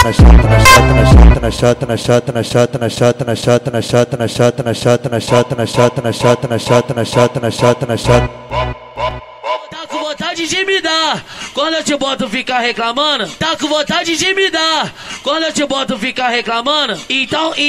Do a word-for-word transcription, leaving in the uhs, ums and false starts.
na chata, na chata, na chata, na chata, na chata, na chata, na chata, na chata, na chata, na chata, na chata, na chata, na chata, na chata, na chata. Tá com vontade de me dar, quando eu te boto ficar reclamando. Tá com vontade de me dar, quando eu te boto ficar reclamando. Então